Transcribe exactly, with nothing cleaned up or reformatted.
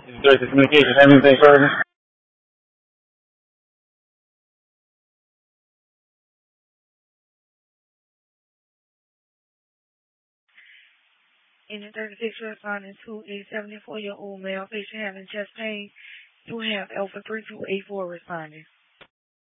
Director Communication, have anything further? In the thirty-six responding to a seventy-four-year-old male patient having chest pain, you have Alpha three two eight four responding.